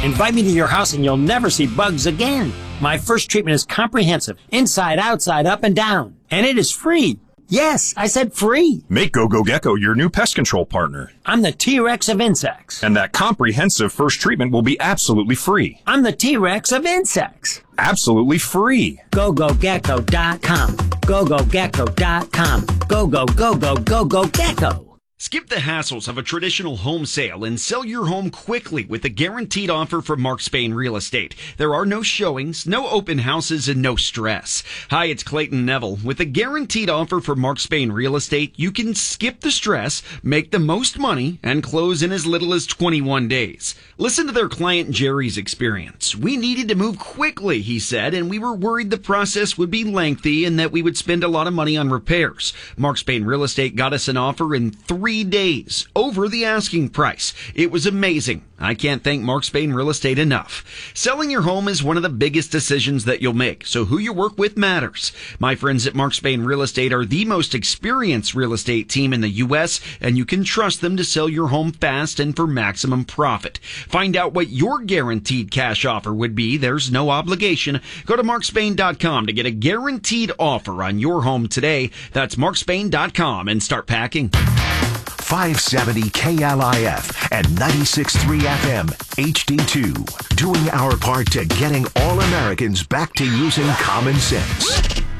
Invite me to your house and you'll never see bugs again. My first treatment is comprehensive, inside, outside, up and down. And it is free. Yes, I said free. Make GoGo Gecko your new pest control partner. I'm the T-Rex of insects. And that comprehensive first treatment will be absolutely free. I'm the T-Rex of insects. Absolutely free. GoGoGecko.com. GoGoGecko.com. Go, go, go, go, go, go, gecko. Skip the hassles of a traditional home sale and sell your home quickly with a guaranteed offer from Mark Spain Real Estate. There are no showings, no open houses, and no stress. Hi, it's Clayton Neville. With a guaranteed offer from Mark Spain Real Estate, you can skip the stress, make the most money, and close in as little as 21 days. Listen to their client Jerry's experience. We needed to move quickly, he said, and we were worried the process would be lengthy and that we would spend a lot of money on repairs. Mark Spain Real Estate got us an offer in 3 days, over the asking price. It was amazing. I can't thank Mark Spain Real Estate enough. Selling your home is one of the biggest decisions that you'll make, so who you work with matters. My friends at Mark Spain Real Estate are the most experienced real estate team in the U.S., and you can trust them to sell your home fast and for maximum profit. Find out what your guaranteed cash offer would be. There's no obligation. Go to markspain.com to get a guaranteed offer on your home today. That's markspain.com and start packing. 570 KLIF and 96.3 FM HD2. Doing our part to getting all Americans back to using common sense.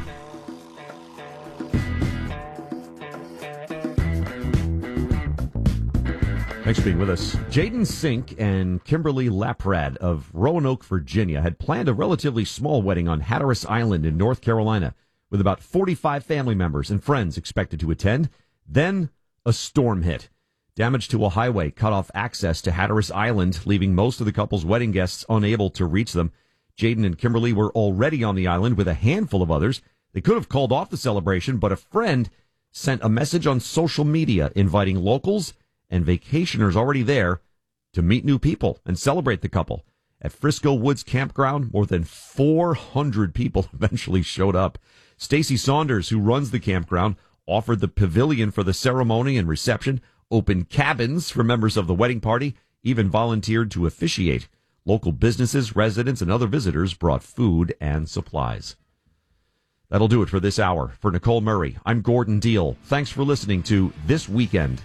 Thanks for being with us. Jaden Sink and Kimberly Laprad of Roanoke, Virginia, had planned a relatively small wedding on Hatteras Island in North Carolina with about 45 family members and friends expected to attend. Then a storm hit. Damage to a highway cut off access to Hatteras Island, leaving most of the couple's wedding guests unable to reach them. Jaden and Kimberly were already on the island with a handful of others. They could have called off the celebration, but a friend sent a message on social media inviting locals and vacationers already there to meet new people and celebrate the couple. At Frisco Woods Campground, more than 400 people eventually showed up. Stacy Saunders, who runs the campground, offered the pavilion for the ceremony and reception, opened cabins for members of the wedding party, even volunteered to officiate. Local businesses, residents, and other visitors brought food and supplies. That'll do it for this hour. For Nicole Murray, I'm Gordon Deal. Thanks for listening to This Weekend.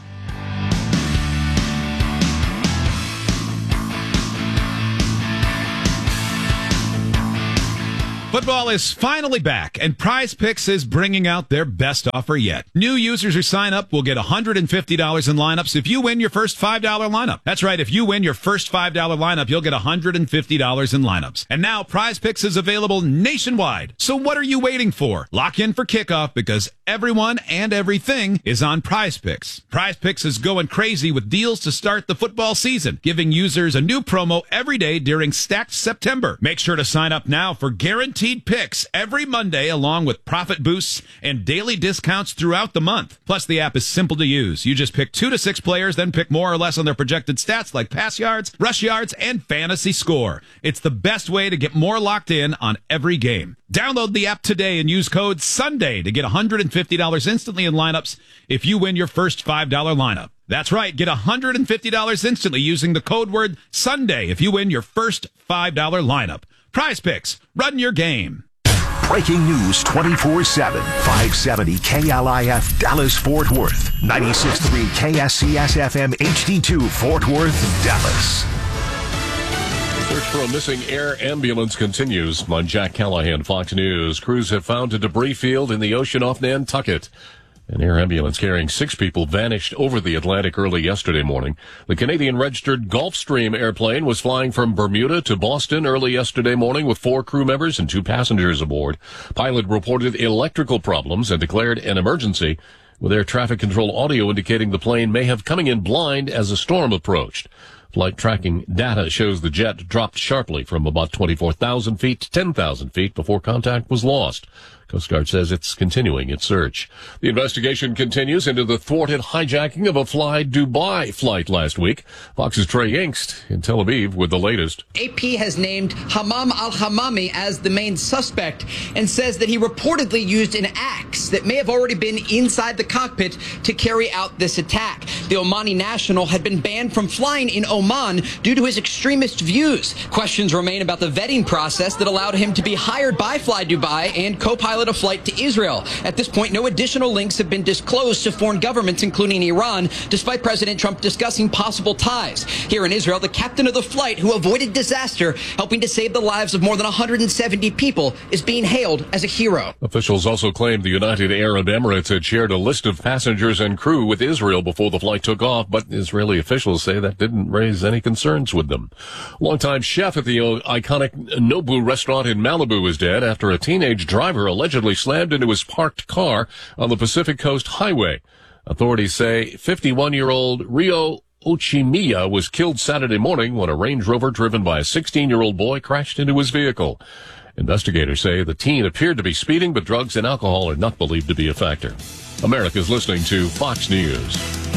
Football is finally back, and Prize Picks is bringing out their best offer yet. New users who sign up will get $150 in lineups if you win your first $5 lineup. That's right, if you win your first $5 lineup, you'll get $150 in lineups. And now Prize Picks is available nationwide. So what are you waiting for? Lock in for kickoff because everyone and everything is on Prize Picks. Prize Picks is going crazy with deals to start the football season, giving users a new promo every day during Stacked September. Make sure to sign up now for guaranteed picks every Monday, along with profit boosts and daily discounts throughout the month. Plus, the app is simple to use. You just pick 2 to 6 players, then pick more or less on their projected stats like pass yards, rush yards, and fantasy score. It's the best way to get more locked in on every game. Download the app today and use code SUNDAY to get $150 instantly in lineups if you win your first $5 lineup. That's right, get $150 instantly using the code word SUNDAY if you win your first $5 lineup. Prize Picks, run your game. Breaking news 24/7. 570 KLIF Dallas-Fort Worth. 96.3 KSCS-FM HD2 Fort Worth, Dallas. Search for a missing air ambulance continues. I'm Jack Callahan, Fox News. Crews have found a debris field in the ocean off Nantucket. An air ambulance carrying 6 people vanished over the Atlantic early yesterday morning. The Canadian-registered Gulfstream airplane was flying from Bermuda to Boston early yesterday morning with 4 crew members and 2 passengers aboard. Pilot reported electrical problems and declared an emergency, with air traffic control audio indicating the plane may have coming in blind as a storm approached. Flight tracking data shows the jet dropped sharply from about 24,000 feet to 10,000 feet before contact was lost. Coast Guard says it's continuing its search. The investigation continues into the thwarted hijacking of a Fly Dubai flight last week. Fox's Trey Yingst in Tel Aviv with the latest. AP has named Hammam al-Hammami as the main suspect and says that he reportedly used an axe that may have already been inside the cockpit to carry out this attack. The Omani national had been banned from flying in Oman due to his extremist views. Questions remain about the vetting process that allowed him to be hired by Fly Dubai and co-pilot a flight to Israel. At this point, no additional links have been disclosed to foreign governments, including Iran, despite President Trump discussing possible ties. Here in Israel, the captain of the flight who avoided disaster, helping to save the lives of more than 170 people, is being hailed as a hero. Officials also claimed the United Arab Emirates had shared a list of passengers and crew with Israel before the flight took off, but Israeli officials say that didn't raise any concerns with them. Longtime chef at the iconic Nobu restaurant in Malibu is dead after a teenage driver allegedly slammed into his parked car on the Pacific Coast Highway. Authorities say 51-year-old Rio Ochimiya was killed Saturday morning when a Range Rover driven by a 16-year-old boy crashed into his vehicle. Investigators say the teen appeared to be speeding, but drugs and alcohol are not believed to be a factor. America's listening to Fox News.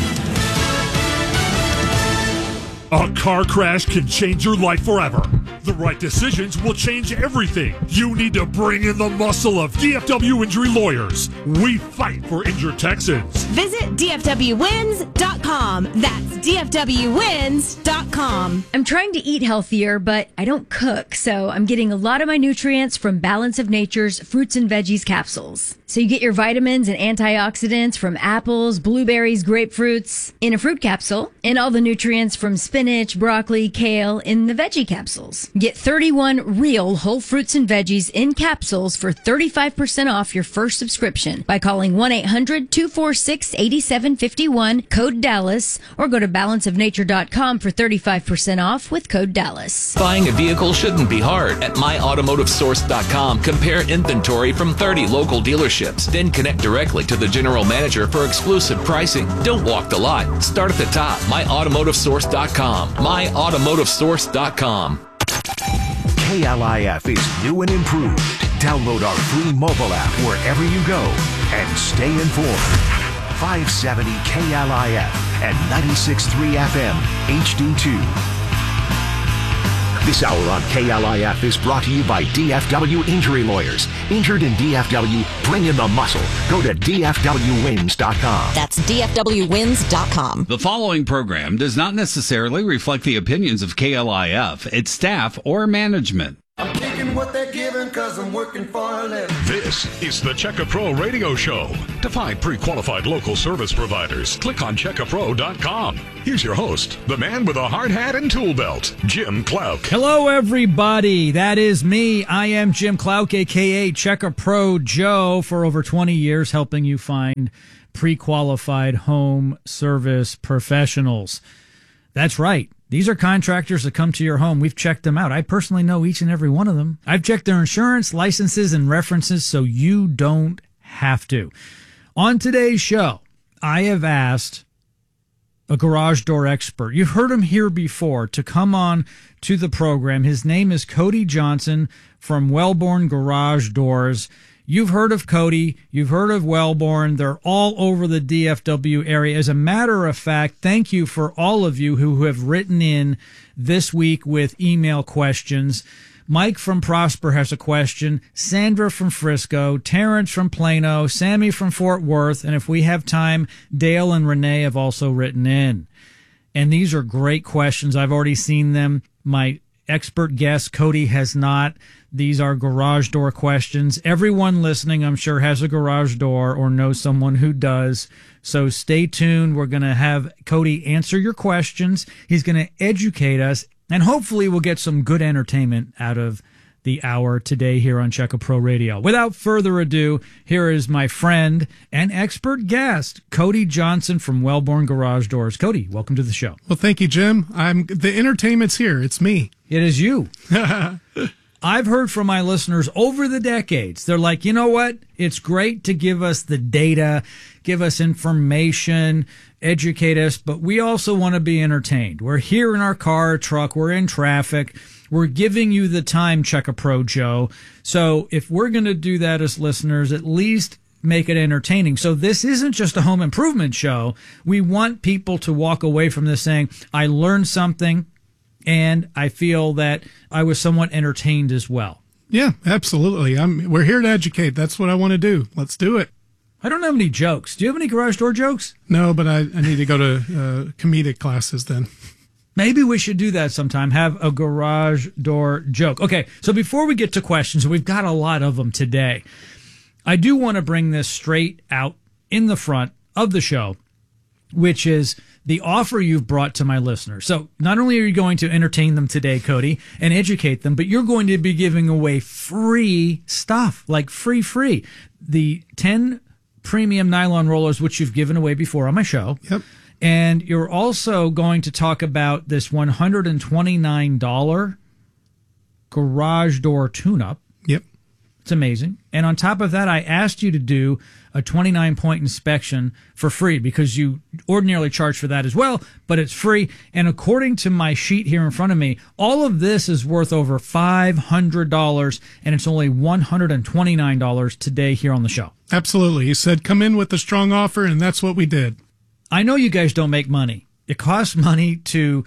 A car crash can change your life forever. The right decisions will change everything. You need to bring in the muscle of DFW Injury Lawyers. We fight for injured Texans. Visit DFWWins.com. That's DFWWins.com. I'm trying to eat healthier, but I don't cook, so I'm getting a lot of my nutrients from Balance of Nature's fruits and veggies capsules. So you get your vitamins and antioxidants from apples, blueberries, grapefruits in a fruit capsule, and all the nutrients from spinach, broccoli, kale in the veggie capsules. Get 31 real whole fruits and veggies in capsules for 35% off your first subscription by calling 1-800-246-8751, code Dallas, or go to balanceofnature.com for 35% off with code Dallas. Buying a vehicle shouldn't be hard. At myautomotivesource.com, compare inventory from 30 local dealerships. Then connect directly to the general manager for exclusive pricing. Don't walk the lot. Start at the top. myautomotivesource.com. myautomotivesource.com. KLIF is new and improved. Download our free mobile app wherever you go and stay informed. 570 KLIF and 96.3 FM HD2. This hour on KLIF is brought to you by DFW Injury Lawyers. Injured in DFW, bring in the muscle. Go to DFWWins.com. That's DFWWins.com. The following program does not necessarily reflect the opinions of KLIF, its staff, or management. I'm taking what they're giving because I'm working for a living. This is the Checka Pro Radio Show. To find pre-qualified local service providers, click on checkapro.com. Here's your host, the man with a hard hat and tool belt, Jim Clouk. Hello, everybody. That is me. I am Jim Clouk, a.k.a. Checka Pro Joe, for over 20 years helping you find pre-qualified home service professionals. That's right. These are contractors that come to your home. We've checked them out. I personally know each and every one of them. I've checked their insurance, licenses, and references so you don't have to. On today's show, I have asked a garage door expert. You've heard him here before to come on to the program. His name is Cody Johnson from Wellborn Garage Doors. You've heard of Cody. You've heard of Wellborn. They're all over the DFW area. As a matter of fact, thank you for all of you who have written in this week with email questions. Mike from Prosper has a question. Sandra from Frisco. Terrence from Plano. Sammy from Fort Worth. And if we have time, Dale and Renee have also written in. And these are great questions. I've already seen them. My expert guest, Cody, has not. These are garage door questions. Everyone listening, I'm sure, has a garage door or knows someone who does. So stay tuned. We're going to have Cody answer your questions. He's going to educate us, and hopefully we'll get some good entertainment out of the hour today here on Checka Pro Radio. Without further ado, here is my friend and expert guest, Cody Johnson from Wellborn Garage Doors. Cody, welcome to the show. Well, thank you, Jim. The entertainment's here. It's me. It is you. I've heard from my listeners over the decades. They're like, you know what? It's great to give us the data, give us information, educate us, but we also want to be entertained. We're here in our car or truck. We're in traffic. We're giving you the time, Check a Pro Joe. So if we're going to do that as listeners, at least make it entertaining. So this isn't just a home improvement show. We want people to walk away from this saying, I learned something and I feel that I was somewhat entertained as well. Yeah, absolutely. We're here to educate. That's what I want to do. Let's do it. I don't have any jokes. Do you have any garage door jokes? No, but I need to go to comedic classes then. Maybe we should do that sometime. Have a garage door joke. Okay, so before we get to questions, we've got a lot of them today. I do want to bring this straight out in the front of the show, which is the offer you've brought to my listeners. So not only are you going to entertain them today, Cody, and educate them, but you're going to be giving away free stuff, like free. The 10 premium nylon rollers, which you've given away before on my show. Yep. And you're also going to talk about this $129 garage door tune-up. Yep. It's amazing. And on top of that, I asked you to do a 29-point inspection for free because you ordinarily charge for that as well, but it's free. And according to my sheet here in front of me, all of this is worth over $500, and it's only $129 today here on the show. Absolutely. He said, come in with a strong offer, and that's what we did. I know you guys don't make money. It costs money to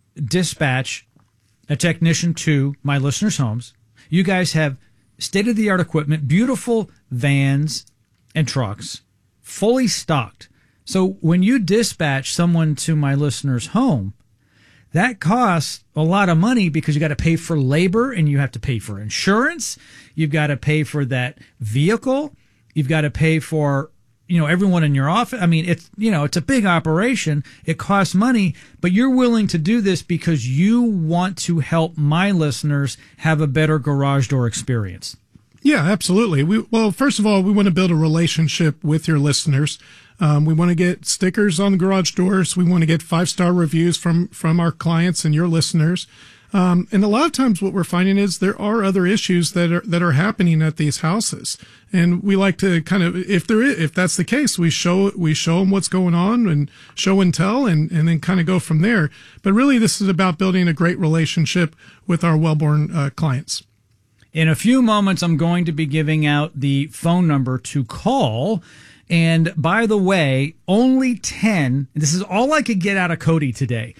dispatch a technician to my listeners' homes. You guys have state-of-the-art equipment, beautiful vans and trucks, fully stocked. So when you dispatch someone to my listener's home, that costs a lot of money because you got to pay for labor and you have to pay for insurance. You've got to pay for that vehicle. You've got to pay for, everyone in your office. I mean, it's a big operation. It costs money, but you're willing to do this because you want to help my listeners have a better garage door experience. Yeah, absolutely. Well, first of all, we want to build a relationship with your listeners. We want to get stickers on the garage doors. We want to get 5-star reviews from our clients and your listeners. And a lot of times what we're finding is there are other issues that are happening at these houses. And we like to kind of, if that's the case, we show them what's going on and show and tell and then kind of go from there. But really this is about building a great relationship with our Wellborn clients. In a few moments, I'm going to be giving out the phone number to call. And by the way, only 10, this is all I could get out of Cody today,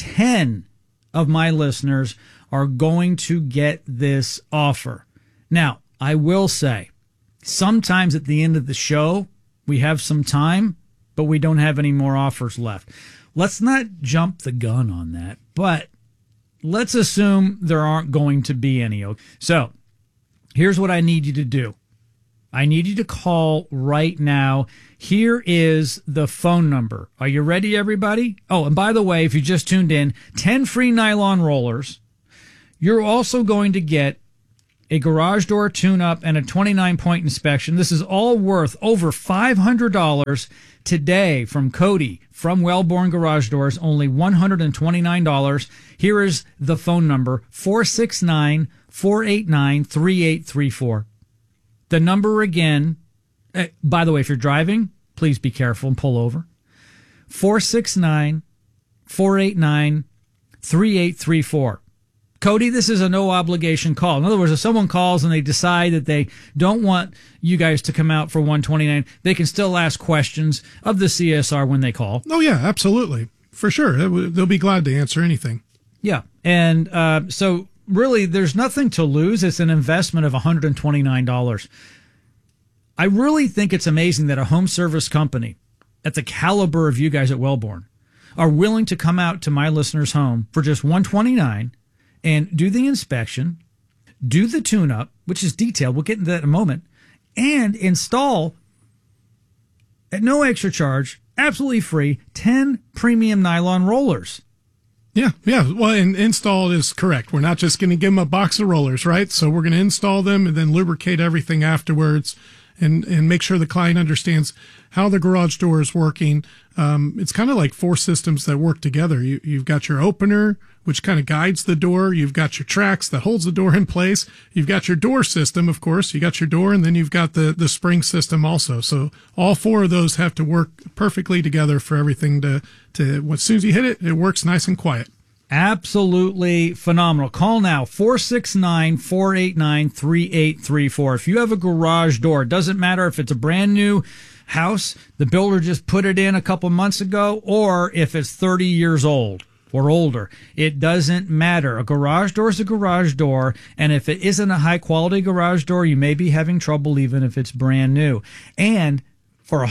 10 of my listeners are going to get this offer. Now, I will say, sometimes at the end of the show, we have some time, but we don't have any more offers left. Let's not jump the gun on that, but let's assume there aren't going to be any. So here's what I need you to do. I need you to call right now. Here is the phone number. Are you ready, everybody? Oh, and by the way, if you just tuned in, 10 free nylon rollers. You're also going to get a garage door tune-up and a 29-point inspection. This is all worth over $500 today from Cody from Wellborn Garage Doors, only $129. Here is the phone number, 469-489-3834. The number again, by the way, if you're driving, please be careful and pull over. 469-489-3834. Cody, this is a no obligation call. In other words, if someone calls and they decide that they don't want you guys to come out for $129, they can still ask questions of the CSR when they call. Oh, yeah, absolutely. For sure. They'll be glad to answer anything. Yeah. And so really, there's nothing to lose. It's an investment of $129. I really think it's amazing that a home service company at the caliber of you guys at Wellborn are willing to come out to my listener's home for just $129 and do the inspection, do the tune-up, which is detailed. We'll get into that in a moment, and install at no extra charge, absolutely free, 10 premium nylon rollers. Yeah. Well, and install is correct. We're not just going to give them a box of rollers, right? So we're going to install them and then lubricate everything afterwards and make sure the client understands how the garage door is working. It's kind of like 4 systems that work together. You've got your opener, which kind of guides the door. You've got your tracks that holds the door in place. You've got your door system, of course. You got your door, and then you've got the spring system also. So all 4 of those have to work perfectly together for everything to as soon as you hit it, it works nice and quiet. Absolutely phenomenal. Call now, 469-489-3834. If you have a garage door, it doesn't matter if it's a brand new house, the builder just put it in a couple months ago, or if it's 30 years old or older. It doesn't matter. A garage door is a garage door, and if it isn't a high-quality garage door, you may be having trouble even if it's brand new. And for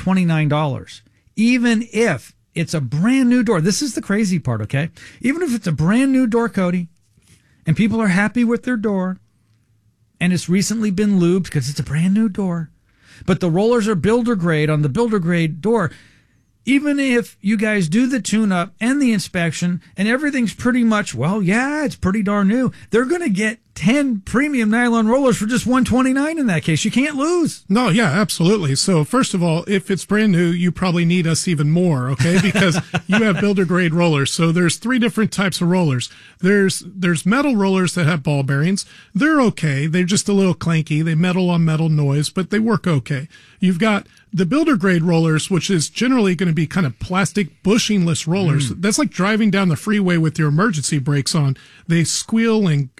$129, even if it's a brand new door, this is the crazy part, okay? Even if it's a brand new door, Cody, and people are happy with their door, and it's recently been lubed because it's a brand new door, but the rollers are builder grade on the builder grade door, even if you guys do the tune-up and the inspection and everything's pretty much, well, yeah, it's pretty darn new, they're going to get 10 premium nylon rollers for just $129 in that case. You can't lose. No, yeah, absolutely. So first of all, if it's brand new, you probably need us even more, okay? Because you have builder grade rollers. So there's 3 different types of rollers. There's metal rollers that have ball bearings. They're okay. They're just a little clanky. They metal on metal noise, but they work okay. You've got the builder grade rollers, which is generally going to be kind of plastic bushingless rollers. That's like driving down the freeway with your emergency brakes on. They squeal and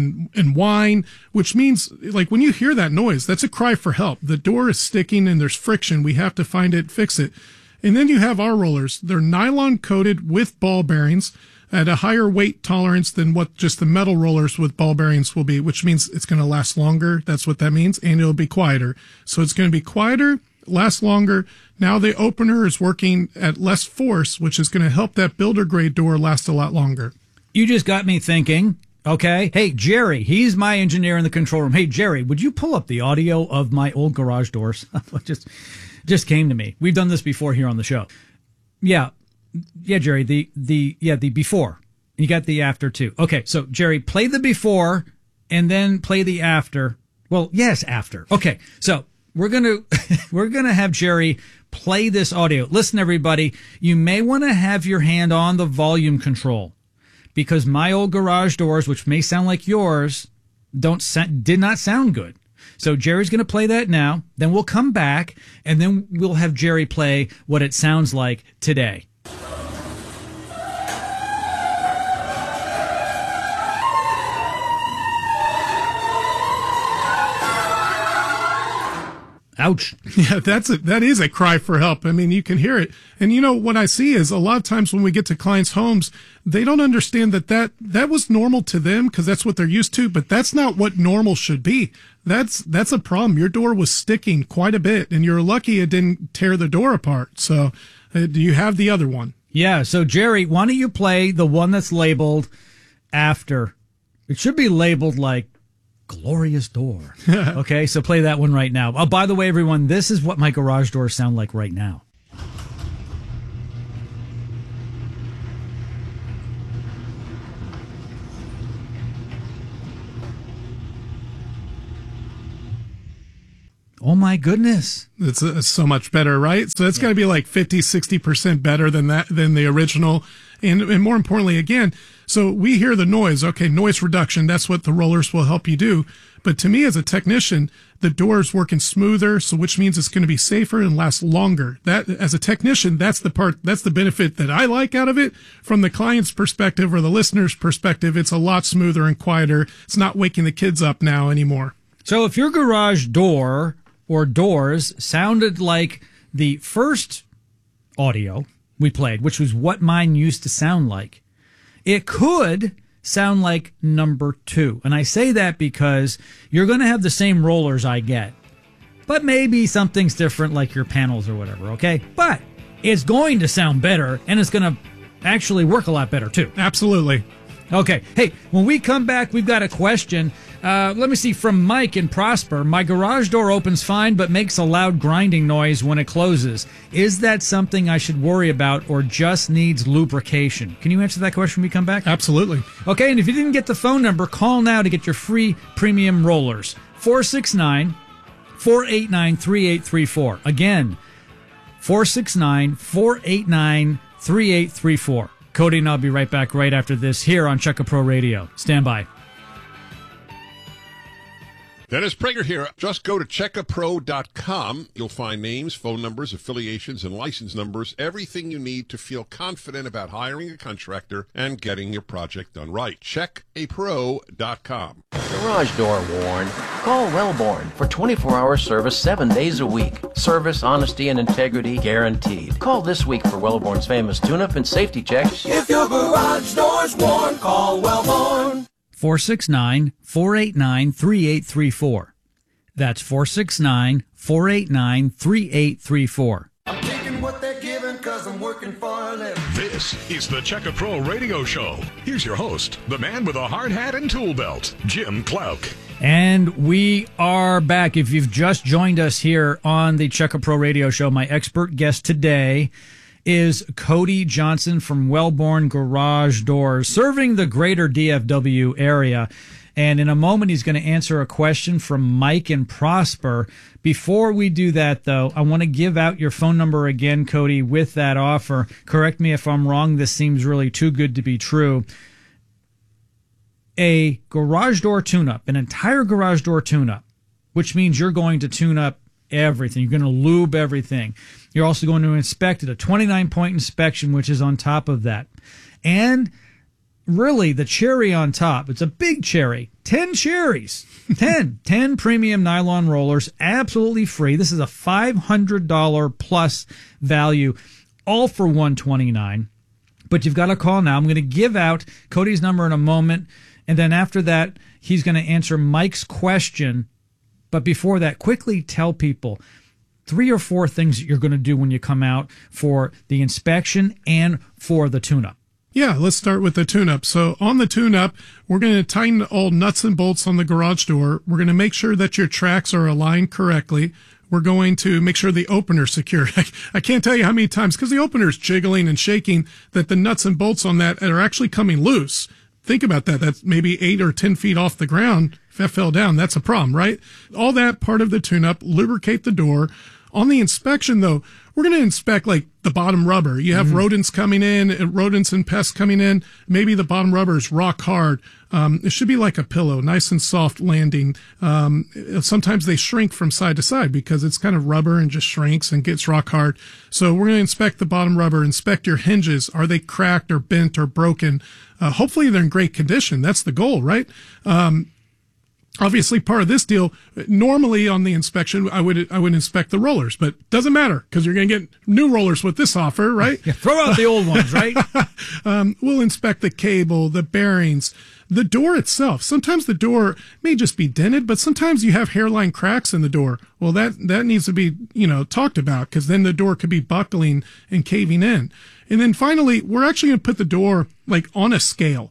whine, which means, like, when you hear that noise, that's a cry for help. The door is sticking and there's friction. We have to find it, fix it. And then you have our rollers. They're nylon coated with ball bearings at a higher weight tolerance than what just the metal rollers with ball bearings will be, which means it's going to last longer. That's what that means. And it'll be quieter. So it's going to be quieter, last longer. Now the opener is working at less force, which is going to help that builder grade door last a lot longer. You just got me thinking, okay, hey, Jerry, he's my engineer in the control room. Hey, Jerry, would you pull up the audio of my old garage doors? just came to me. We've done this before here on the show. Yeah, Jerry, the before. You got the after too. Okay, so Jerry, play the before and then play the after. Well, yes, after. Okay, so we're gonna have Jerry play this audio. Listen, everybody, you may want to have your hand on the volume control, because my old garage doors, which may sound like yours, did not sound good. So Jerry's going to play that now. Then we'll come back, and then we'll have Jerry play what it sounds like today. Ouch. Yeah, that is a cry for help. I mean, you can hear it. And you know, what I see is a lot of times when we get to clients' homes, they don't understand that was normal to them because that's what they're used to, but that's not what normal should be. That's a problem. Your door was sticking quite a bit, and you're lucky it didn't tear the door apart. So do you have the other one? Yeah. So Jerry, why don't you play the one that's labeled after? It should be labeled like glorious door. Okay, so play that one right now. Oh, by the way, everyone, this is what my garage doors sound like right now. Oh my goodness. It's so much better, right? So it's got to be like 50-60% better than the original. And more importantly, again, so we hear the noise. Okay, noise reduction, that's what the rollers will help you do. But to me as a technician, the door is working smoother, so which means it's going to be safer and last longer. That, as a technician, that's the benefit that I like out of it. From the client's perspective or the listener's perspective, it's a lot smoother and quieter. It's not waking the kids up now anymore. So if your garage door or doors sounded like the first audio we played, which was what mine used to sound like, it could sound like number 2. And I say that because you're going to have the same rollers I get, but maybe something's different, like your panels or whatever, okay? But it's going to sound better, and it's going to actually work a lot better, too. Absolutely. Okay. Hey, when we come back, we've got a question. Let me see, from Mike in Prosper. My garage door opens fine, but makes a loud grinding noise when it closes. Is that something I should worry about or just needs lubrication? Can you answer that question when we come back? Absolutely. Okay, and if you didn't get the phone number, call now to get your free premium rollers. 469-489-3834. Again, 469-489-3834. Cody and I'll be right back right after this here on Checka Pro Radio. Stand by. Dennis Prager here. Just go to checkapro.com. You'll find names, phone numbers, affiliations, and license numbers, everything you need to feel confident about hiring a contractor and getting your project done right. Checkapro.com. Garage door worn? Call Wellborn for 24-hour service 7 days a week. Service, honesty, and integrity guaranteed. Call this week for Wellborn's famous tune-up and safety checks. If your garage door's worn, call Wellborn. 469-489-3834. That's 469-489-3834. I'm taking what they're giving because I'm working for a living. This is the Checka Pro Radio Show. Here's your host, the man with a hard hat and tool belt, Jim Clouk. And we are back. If you've just joined us here on the Checka Pro Radio Show, my expert guest today is Cody Johnson from Wellborn Garage Doors, serving the greater DFW area. And in a moment, he's going to answer a question from Mike and Prosper. Before we do that, though, I want to give out your phone number again, Cody, with that offer. Correct me if I'm wrong. This seems really too good to be true. A garage door tune-up, an entire garage door tune-up, which means you're going to tune up everything. You're going to lube everything. You're also going to inspect it, a 29-point inspection, which is on top of that. And really, the cherry on top, it's a big cherry, 10 cherries, 10 premium nylon rollers, absolutely free. This is a $500 plus value, all for $129. But you've got to call now. I'm going to give out Cody's number in a moment. And then after that, he's going to answer Mike's question. But before that, quickly tell people 3 or 4 things that you're going to do when you come out for the inspection and for the tune-up. Yeah, let's start with the tune-up. So on the tune-up, we're going to tighten all nuts and bolts on the garage door. We're going to make sure that your tracks are aligned correctly. We're going to make sure the opener's secure. I can't tell you how many times, because the opener's jiggling and shaking, that the nuts and bolts on that are actually coming loose. Think about that. That's maybe 8 or 10 feet off the ground. If that fell down, that's a problem, right? All that part of the tune-up, lubricate the door. On the inspection, though, we're going to inspect like the bottom rubber. You have rodents coming in, rodents and pests coming in. Maybe the bottom rubber is rock hard. It should be like a pillow, nice and soft landing. Sometimes they shrink from side to side because it's kind of rubber and just shrinks and gets rock hard. So we're going to inspect the bottom rubber, inspect your hinges. Are they cracked or bent or broken? Hopefully they're in great condition. That's the goal, right? Obviously, part of this deal, normally on the inspection, I would inspect the rollers, but doesn't matter because you're going to get new rollers with this offer, right? Yeah, throw out the old ones, right? We'll inspect the cable, the bearings, the door itself. Sometimes the door may just be dented, but sometimes you have hairline cracks in the door. Well, that needs to be, talked about because then the door could be buckling and caving in. And then finally, we're actually going to put the door like on a scale.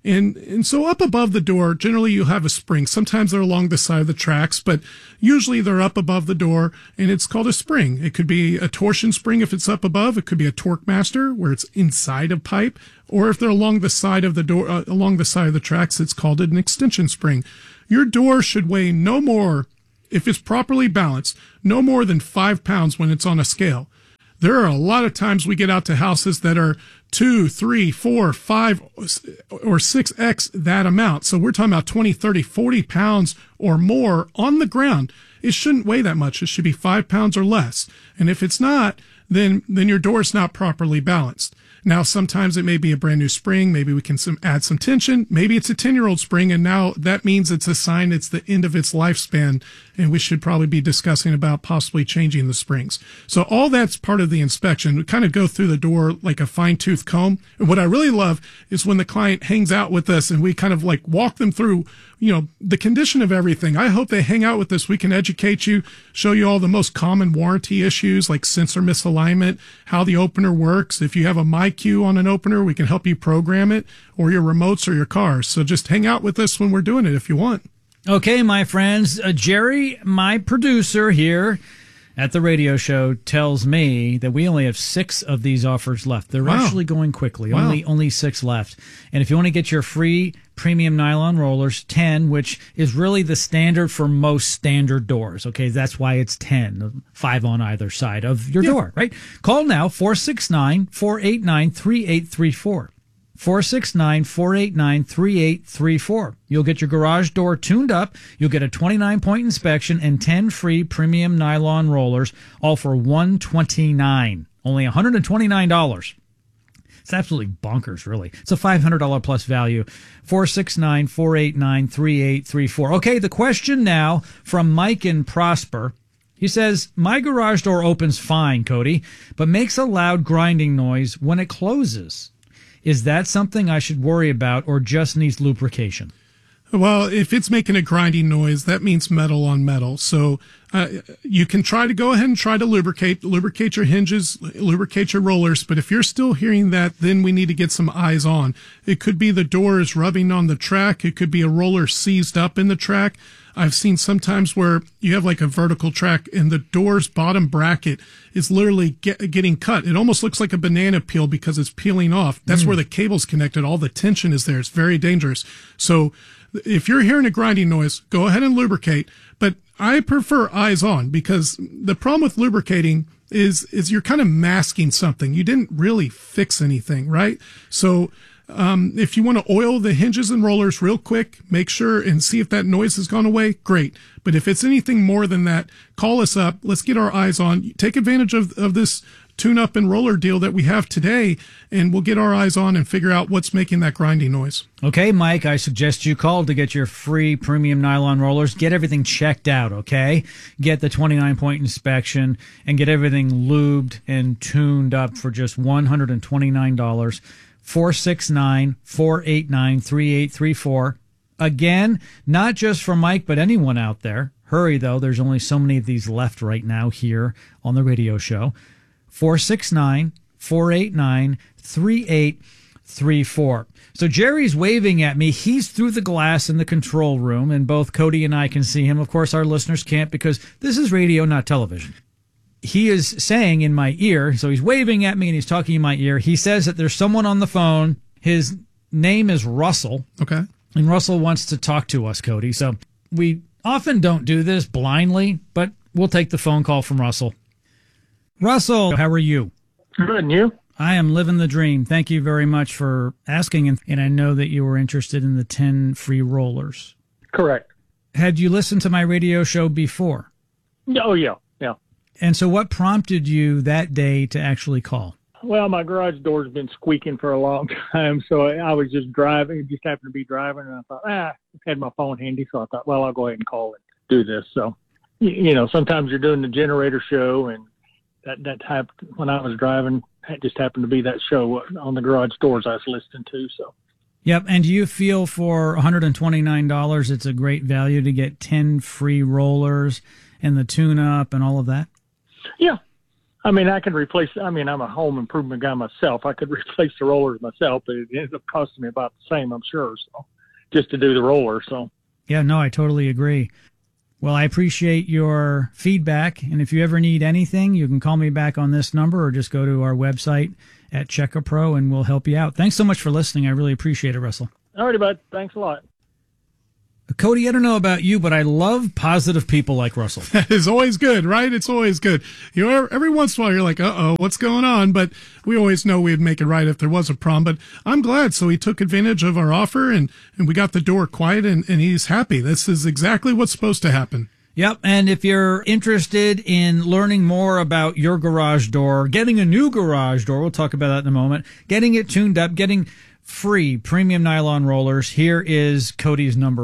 And so up above the door, generally you'll have a spring. Sometimes they're along the side of the tracks, but usually they're up above the door, and it's called a spring. It could be a torsion spring if it's up above. It could be a torque master where it's inside a pipe, or if they're along the side of the door, along the side of the tracks, it's called an extension spring. Your door should weigh no more, if it's properly balanced, no more than 5 pounds when it's on a scale. There are a lot of times we get out to houses that are 2, 3, 4, 5, or 6x that amount. So we're talking about 20, 30, 40 pounds or more on the ground. It shouldn't weigh that much. It should be 5 pounds or less. And if it's not, then your door is not properly balanced. Now, sometimes it may be a brand new spring. Maybe we can add some tension. Maybe it's a 10-year-old spring, and now that means it's a sign it's the end of its lifespan, and we should probably be discussing about possibly changing the springs. So all that's part of the inspection. We kind of go through the door like a fine-tooth comb. And what I really love is when the client hangs out with us and we kind of like walk them through, the condition of everything. I hope they hang out with us. We can educate you, show you all the most common warranty issues like sensor misalignment, how the opener works. If you have a MyQ on an opener, we can help you program it, or your remotes or your cars. So just hang out with us when we're doing it if you want. Okay, my friends, Jerry, my producer here at the radio show, tells me that we only have 6 of these offers left. They're actually going quickly. Wow. Only 6 left. And if you want to get your free premium nylon rollers, 10, which is really the standard for most standard doors. Okay, that's why it's 10, 5 on either side of your door, right? Call now, 469-489-3834. 469-489-3834. You'll get your garage door tuned up. You'll get a 29-point inspection and 10 free premium nylon rollers, all for $129. Only $129. It's absolutely bonkers, really. It's a $500 plus value. 469-489-3834. Okay, the question now from Mike in Prosper. He says, my garage door opens fine, Cody, but makes a loud grinding noise when it closes. Is that something I should worry about or just needs lubrication? Well, if it's making a grinding noise, that means metal on metal. So you can try to go ahead and try to lubricate your hinges, lubricate your rollers. But if you're still hearing that, then we need to get some eyes on. It could be the door is rubbing on the track. It could be a roller seized up in the track. I've seen sometimes where you have like a vertical track and the door's bottom bracket is literally getting cut. It almost looks like a banana peel because it's peeling off. That's where the cable's connected. All the tension is there. It's very dangerous. So if you're hearing a grinding noise, go ahead and lubricate. But I prefer eyes on because the problem with lubricating is you're kind of masking something. You didn't really fix anything, right? So if you want to oil the hinges and rollers real quick, make sure and see if that noise has gone away, great. But if it's anything more than that, call us up. Let's get our eyes on. Take advantage of this tune-up and roller deal that we have today, and we'll get our eyes on and figure out what's making that grinding noise. Okay, Mike, I suggest you call to get your free premium nylon rollers. Get everything checked out, okay? Get the 29-point inspection and get everything lubed and tuned up for just $129. 469-489-3834. Again, not just for Mike, but anyone out there. Hurry, though. There's only so many of these left right now here on the radio show. 469-489-3834. So Jerry's waving at me. He's through the glass in the control room, and both Cody and I can see him. Of course, our listeners can't because this is radio, not television. He is saying in my ear, so he's waving at me and he's talking in my ear. He says that there's someone on the phone. His name is Russell. Okay. And Russell wants to talk to us, Cody. So we often don't do this blindly, but we'll take the phone call from Russell. Russell, how are you? Good, and you? I am living the dream. Thank you very much for asking. And I know that you were interested in the 10 free rollers. Correct. Had you listened to my radio show before? Oh, yeah. And so what prompted you that day to actually call? Well, my garage door's been squeaking for a long time, so I was just driving. It just happened to be driving, and I thought, I had my phone handy, so I thought, well, I'll go ahead and call and do this. So, you know, sometimes you're doing the generator show, and that happened when I was driving. It just happened to be that show on the garage doors I was listening to. So. Yep. And do you feel for $129, it's a great value to get 10 free rollers and the tune-up and all of that? Yeah. I mean, I can replace, I'm a home improvement guy myself. I could replace the rollers myself, but it ends up costing me about the same, I'm sure, so just to do the roller. So. Yeah, no, I totally agree. Well, I appreciate your feedback. And if you ever need anything, you can call me back on this number or just go to our website at Checker Pro and we'll help you out. Thanks so much for listening. I really appreciate it, Russell. All right, bud. Thanks a lot. Cody, I don't know about you, but I love positive people like Russell. That is always good, right? It's always good. You know, every once in a while you're like, uh-oh, what's going on? But we always know we'd make it right if there was a problem. But I'm glad. So he took advantage of our offer and we got the door quiet and he's happy. This is exactly what's supposed to happen. Yep. And if you're interested in learning more about your garage door, getting a new garage door, we'll talk about that in a moment, getting it tuned up, getting free premium nylon rollers. Here is Cody's number,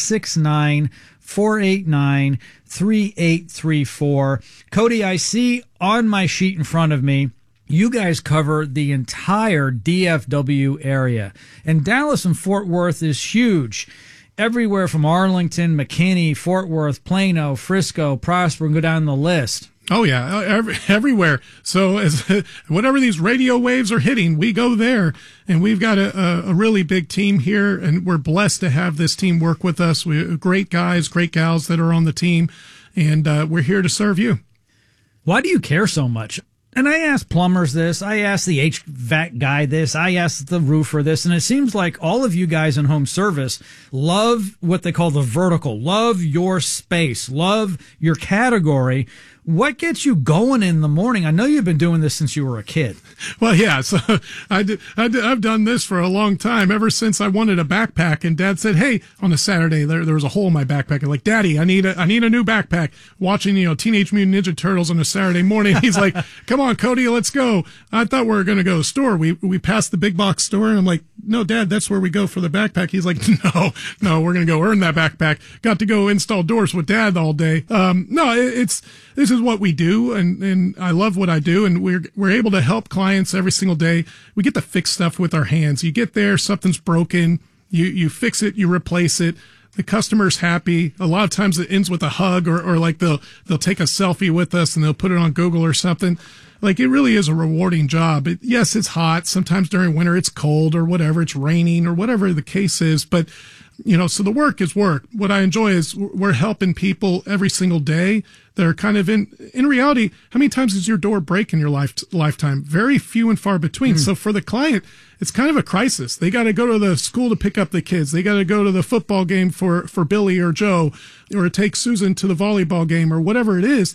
469-489-3834. Cody, I see on my sheet in front of me, you guys cover the entire DFW area. And Dallas and Fort Worth is huge. Everywhere from Arlington, McKinney, Fort Worth, Plano, Frisco, Prosper, and go down the list. Oh, yeah, everywhere. So as whatever these radio waves are hitting, we go there. And we've got a really big team here, and we're blessed to have this team work with us. We have great guys, great gals that are on the team, and we're here to serve you. Why do you care so much? And I asked plumbers this, I asked the HVAC guy this, I asked the roofer this, and it seems like all of you guys in home service love what they call the vertical, love your space, love your category. What gets you going in the morning? I know you've been doing this since you were a kid. Well, yeah. So I've done this for a long time, ever since I wanted a backpack. And Dad said, "Hey," on a Saturday, there was a hole in my backpack. I'm like, "Daddy, I need a new backpack." Watching, Teenage Mutant Ninja Turtles on a Saturday morning. He's like, "Come on, Cody, let's go." I thought we were going to go to the store. We passed the big box store, and I'm like, "No, Dad, that's where we go for the backpack." He's like, No, we're going to go earn that backpack. Got to go install doors with Dad all day. This is what we do, and I love what I do, and we're able to help clients every single day. We get to fix stuff with our hands. You get there, something's broken, you fix it, you replace it. The customer's happy. A lot of times it ends with a hug, or like they'll take a selfie with us and they'll put it on Google or something. Like, it really is a rewarding job. Yes, it's hot. Sometimes during winter it's cold or whatever. It's raining or whatever the case is. But, so the work is work. What I enjoy is we're helping people every single day. They're kind of in reality, how many times does your door break in your lifetime? Very few and far between. So for the client, it's kind of a crisis. They got to go to the school to pick up the kids. They got to go to the football game for Billy or Joe, or take Susan to the volleyball game or whatever it is.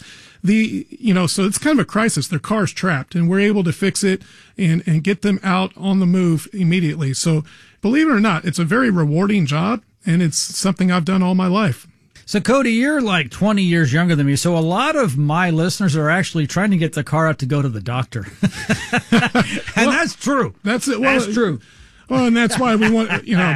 So it's kind of a crisis. Their car's trapped, and we're able to fix it and get them out on the move immediately. So believe it or not, it's a very rewarding job, and it's something I've done all my life. So, Cody, you're like 20 years younger than me, so a lot of my listeners are actually trying to get the car out to go to the doctor. And that's true. That's it. Well, that's true. Well, and that's why we want,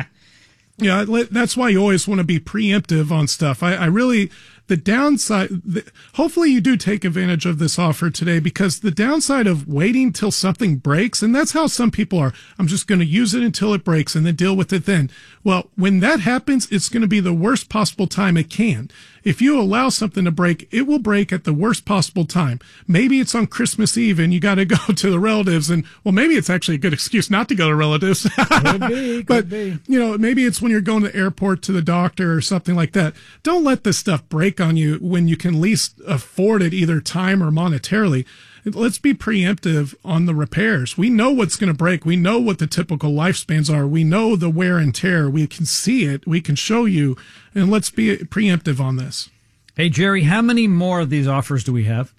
that's why you always want to be preemptive on stuff. I really, the downside, hopefully you do take advantage of this offer today, because the downside of waiting till something breaks, and that's how some people are, I'm just going to use it until it breaks and then deal with it then. Well, when that happens, it's going to be the worst possible time it can. If you allow something to break, it will break at the worst possible time. Maybe it's on Christmas Eve and you got to go to the relatives, and maybe it's actually a good excuse not to go to relatives. Could be. Maybe it's when you're going to the airport to the doctor or something like that. Don't let this stuff break on you when you can least afford it, either time or monetarily. Let's be preemptive on the repairs. We know what's going to break. We know what the typical lifespans are. We know the wear and tear. We can see it. We can show you. And let's be preemptive on this. Hey, Jerry, how many more of these offers do we have?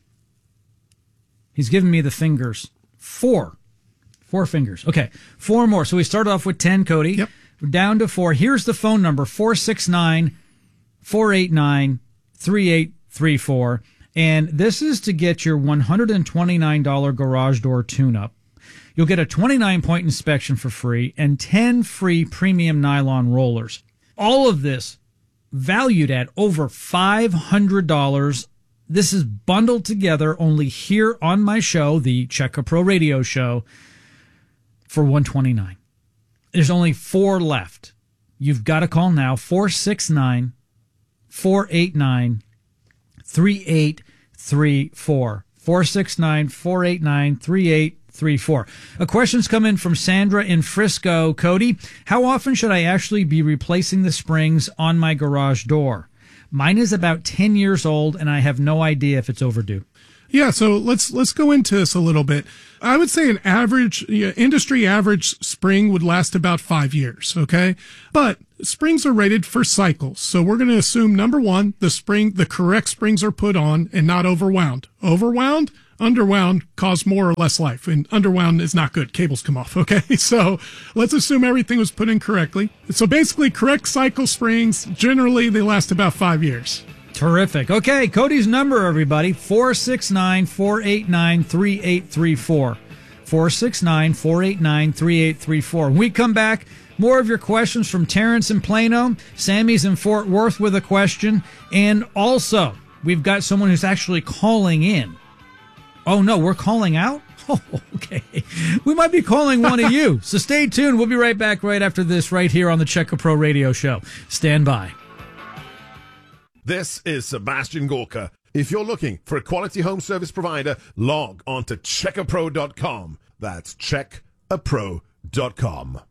He's giving me the fingers. 4 fingers. Okay, 4 more. So we started off with 10, Cody. Yep. We're down to 4. Here's the phone number, 469-489-3834. And this is to get your $129 garage door tune-up. You'll get a 29-point inspection for free and 10 free premium nylon rollers. All of this valued at over $500. This is bundled together only here on my show, the Checka Pro Radio Show, for $129. There's only 4 left. You've got to call now, 469-489-3834. 469-489-3834. A question's come in from Sandra in Frisco. Cody, how often should I actually be replacing the springs on my garage door? Mine is about 10 years old, and I have no idea if it's overdue. Yeah, so let's go into this a little bit. I would say an average, industry average spring would last about 5 years, okay? But springs are rated for cycles. So we're going to assume, number one, the correct springs are put on and not overwound. Overwound, underwound cause more or less life, and underwound is not good. Cables come off, okay? So let's assume everything was put in correctly. So basically, correct cycle springs, generally they last about 5 years. Terrific. Okay, Cody's number, everybody, 469-489-3834. 469-489-3834. When we come back, more of your questions from Terrence in Plano. Sammy's in Fort Worth with a question. And also, we've got someone who's actually calling in. Oh, no, we're calling out? Oh, okay. We might be calling one of you. So stay tuned. We'll be right back right after this right here on the Checka Pro Radio Show. Stand by. This is Sebastian Gorka. If you're looking for a quality home service provider, log on to checkapro.com. That's checkapro.com.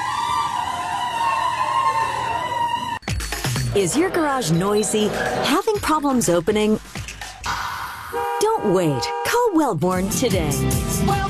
Is your garage noisy? Having problems opening? Don't wait. Call Wellborn today.